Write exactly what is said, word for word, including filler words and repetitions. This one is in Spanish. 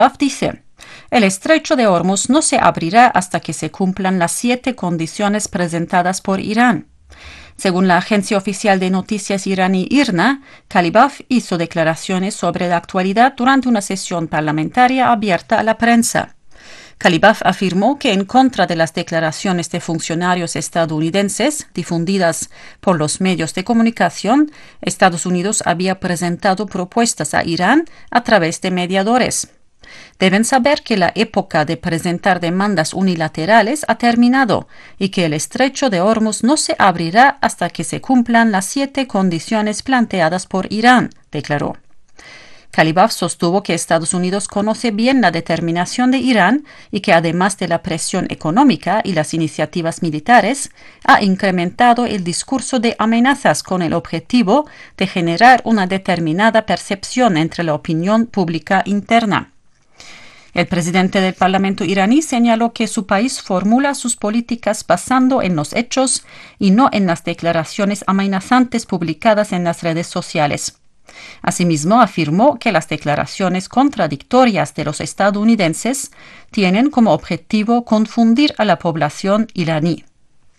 Khalibaf dice: el estrecho de Hormuz no se abrirá hasta que se cumplan las siete condiciones presentadas por Irán. Según la agencia oficial de noticias iraní IRNA, Khalibaf hizo declaraciones sobre la actualidad durante una sesión parlamentaria abierta a la prensa. Khalibaf afirmó que, en contra de las declaraciones de funcionarios estadounidenses difundidas por los medios de comunicación, Estados Unidos había presentado propuestas a Irán a través de mediadores. Deben saber que la época de presentar demandas unilaterales ha terminado y que el estrecho de Hormuz no se abrirá hasta que se cumplan las siete condiciones planteadas por Irán, declaró. Khalibaf sostuvo que Estados Unidos conoce bien la determinación de Irán y que, además de la presión económica y las iniciativas militares, ha incrementado el discurso de amenazas con el objetivo de generar una determinada percepción entre la opinión pública interna. El presidente del Parlamento iraní señaló que su país formula sus políticas basando en los hechos y no en las declaraciones amenazantes publicadas en las redes sociales. Asimismo, afirmó que las declaraciones contradictorias de los estadounidenses tienen como objetivo confundir a la población iraní.